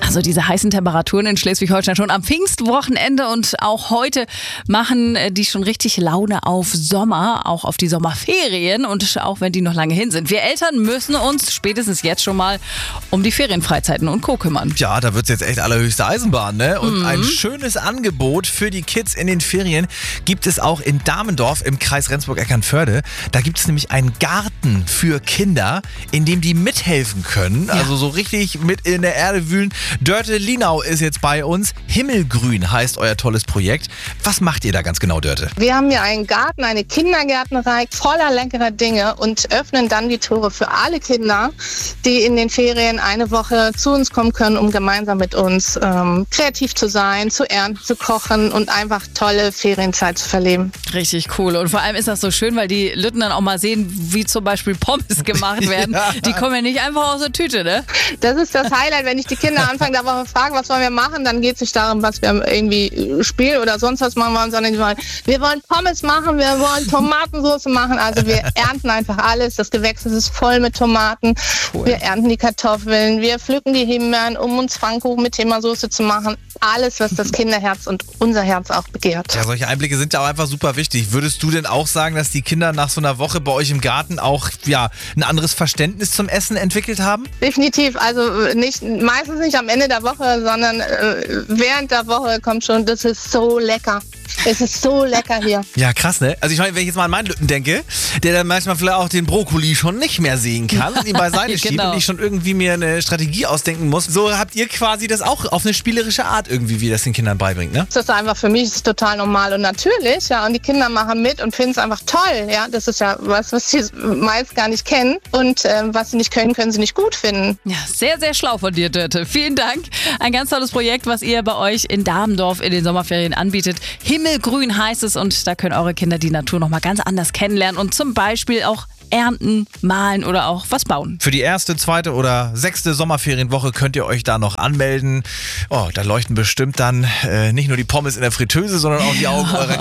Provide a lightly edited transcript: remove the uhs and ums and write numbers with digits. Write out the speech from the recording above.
Also diese heißen Temperaturen in Schleswig-Holstein schon am Pfingstwochenende und auch heute machen die schon richtig Laune auf Sommer, auch auf die Sommerferien und auch wenn die noch lange hin sind. Wir Eltern müssen uns spätestens jetzt schon mal um die Ferienfreizeiten und Co. kümmern. Ja, da wird's jetzt echt allerhöchste Eisenbahn, ne? Und ein schönes Angebot für die Kids in den Ferien gibt es auch in Damendorf im Kreis Rendsburg-Eckernförde. Da gibt es nämlich einen Garten für Kinder, in dem die mithelfen können. Also so richtig mit in der Erde wühlen. Dörte Linau ist jetzt bei uns. Himmelgrün heißt euer tolles Projekt. Was macht ihr da ganz genau, Dörte? Wir haben hier einen Garten, eine Kindergärtnerei voller leckerer Dinge und öffnen dann die Tore für alle Kinder, die in den Ferien eine Woche zu uns kommen können, um gemeinsam mit uns kreativ zu sein, zu ernten, zu kochen und einfach tolle Ferienzeit zu verleben. Richtig cool. Und vor allem ist das so schön, weil die Lütten dann auch mal sehen, wie zum Beispiel Pommes gemacht werden. Ja. Die kommen ja nicht einfach aus der Tüte, ne? Das ist das Highlight, wenn ich die Kinder Anfang der Woche frage, was wollen wir machen, dann geht es nicht darum, was wir irgendwie spielen oder sonst was machen wollen, sondern wir wollen Pommes machen, wir wollen Tomatensauce machen. Also wir ernten einfach alles. Das Gewächs ist voll mit Tomaten. Cool. Wir ernten die Kartoffeln, wir pflücken die Himbeeren, um uns Pfannkuchen mit Tomatensauce zu machen. Alles, was das Kinderherz und unser Herz auch begehrt. Ja, solche Einblicke sind ja auch einfach super wichtig. Würdest du denn auch sagen, dass die Kinder nach so einer Woche bei euch im Garten auch ein anderes Verständnis zum Essen entwickelt haben? Definitiv, also meistens nicht am Ende der Woche, sondern während der Woche kommt schon, das ist so lecker. Es ist so lecker hier. Ja, krass, ne? Also ich meine, wenn ich jetzt mal an meinen Lütten denke, der dann manchmal vielleicht auch den Brokkoli schon nicht mehr sehen kann und ihn beiseite schiebt und ich schon irgendwie mir eine Strategie ausdenken muss. So habt ihr quasi das auch auf eine spielerische Art irgendwie, wie ihr das den Kindern beibringt, ne? Das ist einfach für mich ist total normal und natürlich, ja. Und die Kinder machen mit und finden es einfach toll, ja. Das ist ja was sie meist gar nicht kennen und was sie nicht können, können sie nicht gut finden. Ja, sehr, sehr schlau von dir, Dörte. Vielen Dank. Ein ganz tolles Projekt, was ihr bei euch in Damendorf in den Sommerferien anbietet. Himmelgrün heißt es und da können eure Kinder die Natur nochmal ganz anders kennenlernen und zum Beispiel auch ernten, malen oder auch was bauen. Für die 1., 2. oder 6. Sommerferienwoche könnt ihr euch da noch anmelden. Oh, da leuchten bestimmt dann nicht nur die Pommes in der Fritteuse, sondern auch die Augen eurer